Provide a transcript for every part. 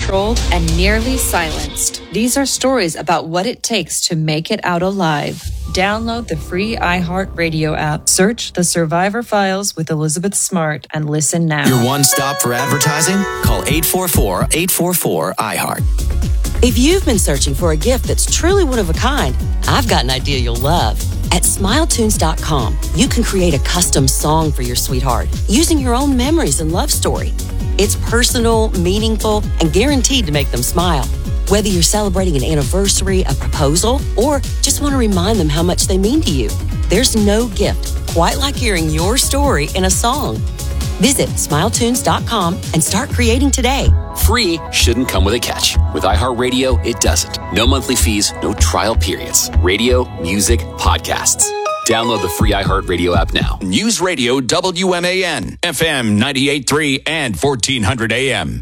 controlled, and nearly silenced. These are stories about what it takes to make it out alive. Download the free iHeartRadio app. Search The Survivor Files with Elizabeth Smart and listen now. Your one stop for advertising? Call 844-844-iHeart. If you've been searching for a gift that's truly one of a kind, I've got an idea you'll love. At SmileTunes.com, you can create a custom song for your sweetheart using your own memories and love story. It's personal, meaningful, and guaranteed to make them smile. Whether you're celebrating an anniversary, a proposal, or just want to remind them how much they mean to you, there's no gift quite like hearing your story in a song. Visit SmileTunes.com and start creating today. Free shouldn't come with a catch. With iHeartRadio, it doesn't. No monthly fees, no trial periods. Radio, music, podcasts. Download the free iHeartRadio app now. News Radio WMAN, FM 98.3 and 1400 AM.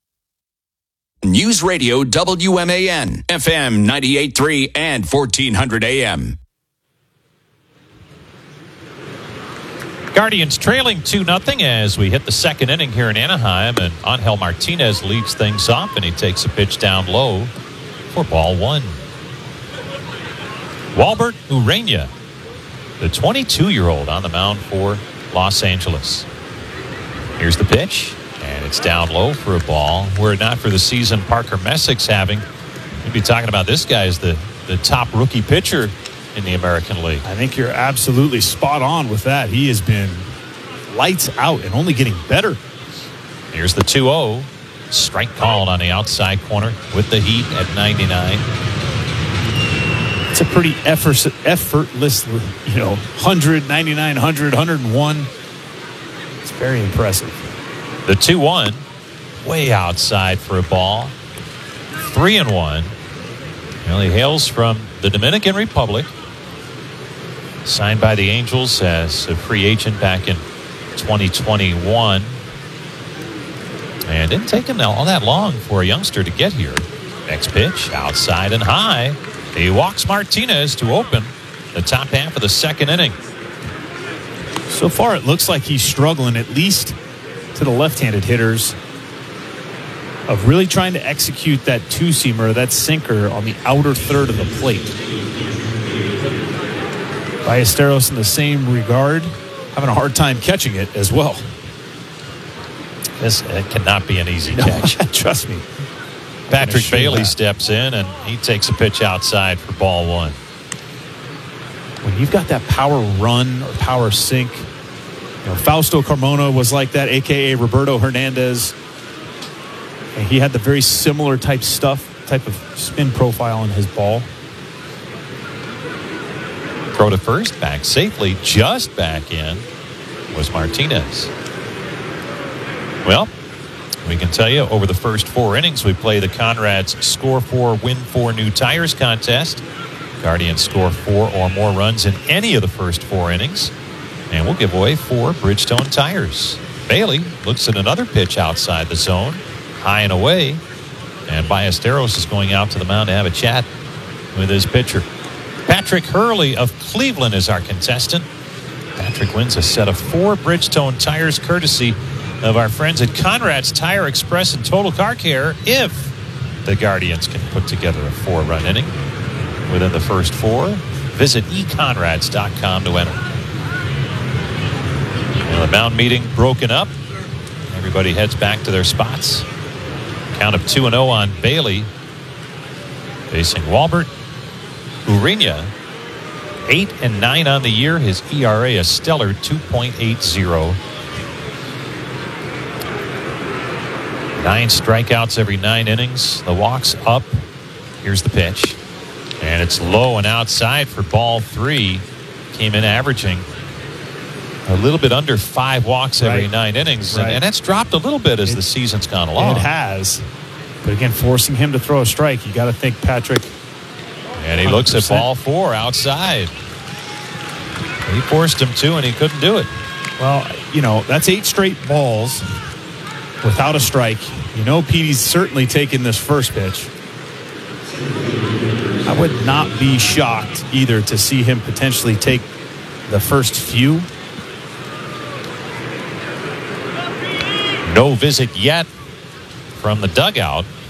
News Radio WMAN, FM 98.3 and 1400 AM. Guardians trailing 2-0 as we hit the second inning here in Anaheim, and Angel Martinez leads things off, and he takes a pitch down low for ball one. Walbert Urena, the 22-year-old, on the mound for Los Angeles. Here's the pitch, and it's down low for a ball. Were it not for the season Parker Messick's having, we'd be talking about this guy as the top rookie pitcher in the American League. I think you're absolutely spot on with that. He has been lights out and only getting better. Here's the 2-0. Strike called on the outside corner with the heat at 99. It's a pretty effortless, 100, 99, 100, 101. It's very impressive. The 2-1, way outside for a ball. 3-1. Well, he hails from the Dominican Republic. Signed by the Angels as a free agent back in 2021. And didn't take him all that long for a youngster to get here. Next pitch, outside and high. He walks Martinez to open the top half of the second inning. So far, it looks like he's struggling, at least to the left-handed hitters, of really trying to execute that two-seamer, that sinker on the outer third of the plate. Ballesteros, in the same regard, having a hard time catching it as well. This cannot be an easy catch. Trust me. Patrick Bailey steps in, and he takes a pitch outside for ball one. When you've got that power run or power sink, Fausto Carmona was like that, a.k.a. Roberto Hernandez. And he had the very similar type of spin profile in his ball. Throw to first, back safely, just back in was Martinez. Well, we can tell you over the first 4 innings, we play the Conrad's Score 4, Win 4 New Tires contest. Guardians score 4 or more runs in any of the first 4 innings, and we'll give away 4 Bridgestone tires. Bailey looks at another pitch outside the zone, high and away, and Ballesteros is going out to the mound to have a chat with his pitcher. Patrick Hurley of Cleveland is our contestant. Patrick wins a set of 4 Bridgestone tires courtesy of our friends at Conrad's Tire Express and Total Car Care if the Guardians can put together a 4-run inning within the first 4. Visit econrads.com to enter. Well, the mound meeting broken up. Everybody heads back to their spots. Count of 2-0 on Bailey facing Walbert Urena. 8-9 on the year. His ERA a stellar 2.80. 9 strikeouts every 9 innings. The walks up. Here's the pitch. And it's low and outside for ball 3. Came in averaging a little bit under 5 walks every 9 innings. Right. And that's dropped a little bit as the season's gone along. It has. But again, forcing him to throw a strike, you got to think Patrick. And he 100%. Looks at ball 4 outside. He forced him to, and he couldn't do it. Well, that's 8 straight balls without a strike. Petey's certainly taking this first pitch. I would not be shocked either to see him potentially take the first few. No visit yet from the dugout.